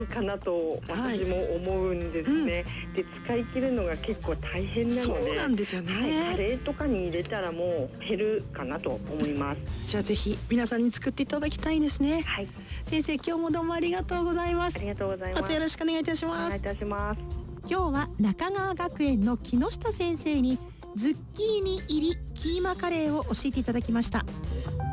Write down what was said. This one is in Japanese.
かなと私も思うんですね、で使い切るのが結構大変なので、 そうなんですよね、 カレーとかに入れたらもう減るかなと思います。 じゃあぜひ皆さんに作っていただきたいですね。 はい、 先生、今日もどうもありがとうございます。 ありがとうございます。 またよろしくお願いいたします。 お願いいたします。 今日は中川学園の木下先生にズッキーニ入りキーマカレーを教えていただきました。